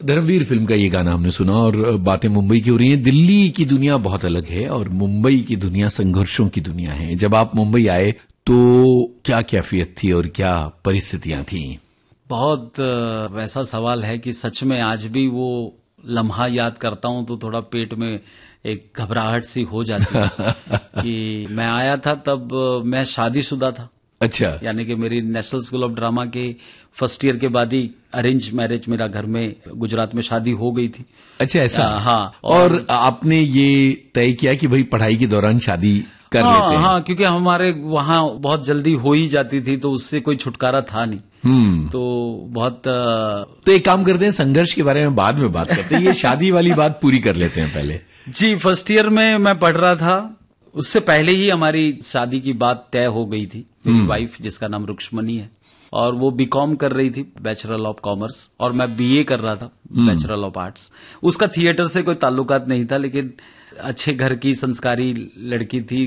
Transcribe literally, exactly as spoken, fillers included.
Dharmveer film का ये गाना हमने सुना और बातें मुंबई की हो रही हैं। दिल्ली की दुनिया बहुत अलग है और मुंबई की दुनिया संघर्षों की दुनिया है। जब आप मुंबई आए तो क्या कैफियत थी और क्या परिस्थितियां थी? बहुत वैसा सवाल है कि सच में आज भी वो लम्हा याद करता हूं तो थोड़ा पेट में एक घबराहट सी हो जाती है कि मैं आया था तब मैं शादीशुदा था। अच्छा। यानी कि मेरी नेशनल स्कूल ऑफ ड्रामा के फर्स्ट ईयर के बाद ही अरेंज मैरिज मेरा घर में गुजरात में शादी हो गई थी। अच्छा, ऐसा? आ, हाँ। और, और आपने ये तय किया कि भाई पढ़ाई के दौरान शादी कर हाँ, लेते हैं? हाँ, क्योंकि हमारे वहाँ बहुत जल्दी हो ही जाती थी तो उससे कोई छुटकारा था नहीं। हम्म तो बहुत तो एक काम करते हैं, संघर्ष के बारे में बाद में बात करते हैं, ये शादी वाली बात पूरी कर लेते हैं पहले। जी, फर्स्ट ईयर में मैं पढ़ रहा था, उससे पहले ही हमारी शादी की बात तय हो गई थी। मेरी वाइफ जिसका नाम रुक्ष्मणी है और वो बीकॉम कर रही थी, बैचलर ऑफ कॉमर्स, और मैं बीए कर रहा था, बैचलर ऑफ आर्ट्स। उसका थिएटर से कोई ताल्लुकात नहीं था, लेकिन अच्छे घर की संस्कारी लड़की थी,